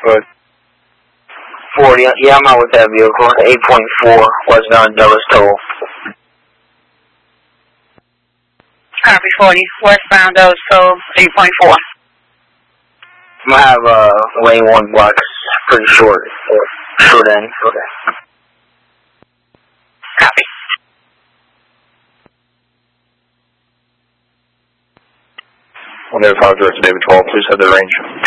Good. 40, yeah, I'm out with that vehicle. 8.4, westbound Dulles Toll. Copy 40, westbound Dulles Toll, 8.4. I'm gonna have lane 1 block, pretty short end. Okay. Copy. One Air 5 direct to David 12, please head the range.